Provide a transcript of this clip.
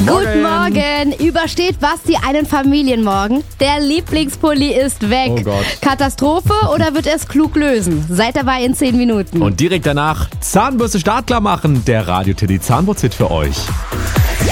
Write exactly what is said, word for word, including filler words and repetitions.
Morgen. Guten Morgen. Übersteht Basti einen Familienmorgen? Der Lieblingspulli ist weg. Oh Gott. Katastrophe oder wird er es klug lösen? Seid dabei in zehn Minuten. Und direkt danach Zahnbürste startklar machen. Der Radio Teddy Zahnputzhit für euch.